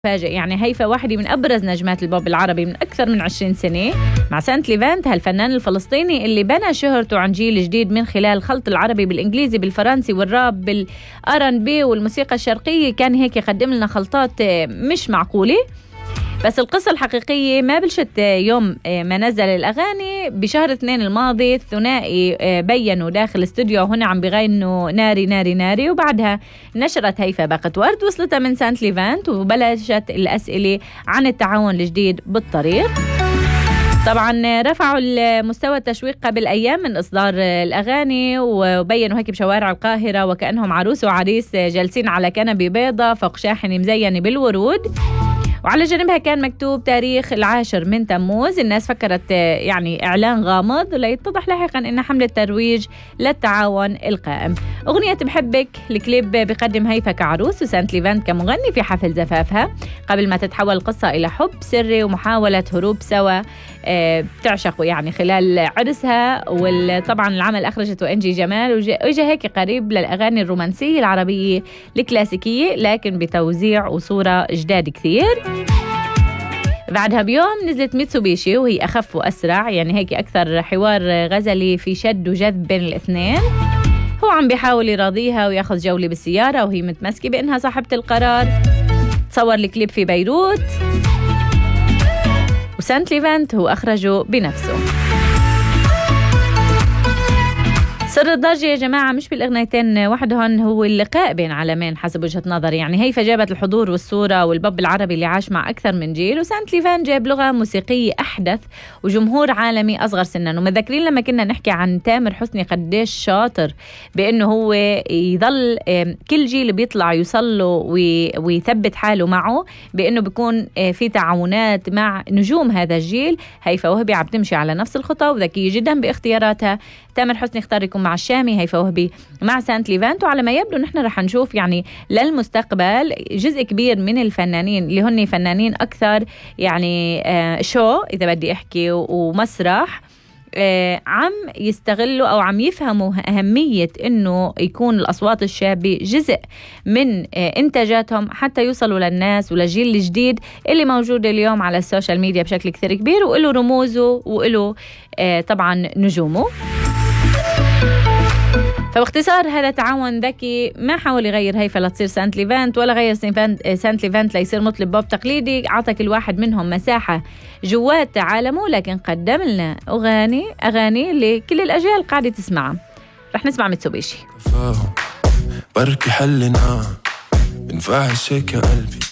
فاجئ. يعني هيفا واحدة من أبرز نجمات البوب العربي من أكثر من 20 سنة مع سانت ليفانت، هالفنان الفلسطيني اللي بنى شهرته عن جيل جديد من خلال خلط العربي بالإنجليزي بالفرنسي والراب بالR&B والموسيقى الشرقية. كان هيك يقدم لنا خلطات مش معقولة. بس القصة الحقيقية ما بلشت يوم ما نزل الأغاني. بشهر 2 الماضي الثنائي بيّنوا داخل استوديو هنا عم بغنوا ناري ناري ناري، وبعدها نشرت هيفا باقة ورد وصلتها من سانت ليفانت، وبلشت الأسئلة عن التعاون الجديد بالطريق. طبعا رفعوا المستوى التشويق قبل أيام من إصدار الأغاني، وبينوا هيك بشوارع القاهرة وكأنهم عروس وعريس جالسين على كنبة بيضة فوق شاحنة مزينة بالورود، وعلى جانبها كان مكتوب تاريخ 10 من تموز. الناس فكرت يعني إعلان غامض، ليتضح لاحقا إن حملة ترويج للتعاون القائم. أغنية بحبك الكليب بقدم هيفا كعروس وسانت ليفانت كمغني في حفل زفافها، قبل ما تتحول القصة إلى حب سري ومحاولة هروب سوا بتعشقوا يعني خلال عرسها. وطبعا العمل أخرجته إنجي جمال، وإجا هيك قريب للأغاني الرومانسية العربية الكلاسيكية لكن بتوزيع وصورة جداد كثير. بعدها بيوم نزلت ميتسوبيشي وهي أخف وأسرع، يعني هيك أكثر حوار غزلي في شد وجذب بين الاثنين. هو عم بيحاول يراضيها وياخذ جولة بالسيارة وهي متمسكة بأنها صاحبة القرار. تصور الكليب في بيروت، وسانت ليفانت هو أخرجه بنفسه. سر الضجة يا جماعة مش بالأغنيتين وحدهن، هو اللقاء بين عالمين حسب وجهة نظري. يعني هيفا جابت الحضور والصورة والبوب العربي اللي عاش مع أكثر من جيل، وسانت ليفانت جاب لغة موسيقية أحدث وجمهور عالمي أصغر سنا. ومتذكرين لما كنا نحكي عن تامر حسني قديش شاطر بأنه هو يظل كل جيل بيطلع يوصله ويثبت حاله معه، بأنه بيكون في تعاونات مع نجوم هذا الجيل. هيفا وهبي عم تمشي على نفس الخطى وذكية جدا باختياراتها. تامر حسني اختار يكون مع الشامي، هيفا وهبي مع سانت ليفانت. وعلى ما يبدو نحن رح نشوف يعني للمستقبل جزء كبير من الفنانين اللي هن فنانين أكثر يعني شو إذا بدي أحكي ومسرح، عم يستغلوا أو عم يفهموا أهمية إنه يكون الأصوات الشابة جزء من إنتاجاتهم حتى يوصلوا للناس وللجيل الجديد اللي موجود اليوم على السوشيال ميديا بشكل كثير كبير، وإله رموزه وإله طبعا نجومه. فباختصار هذا تعاون ذكي ما حاول يغير هيفا لتصير سانت ليفانت، ولا غير سانت ليفانت ليصير مطلب بوب تقليدي. عطى كل واحد منهم مساحة جوات عالمه، لكن قدم لنا أغاني اللي كل الأجيال قاعدة تسمعها. رح نسمع ميتسوبيشي. بركي حلنا بنفعش هيك يا قلبي،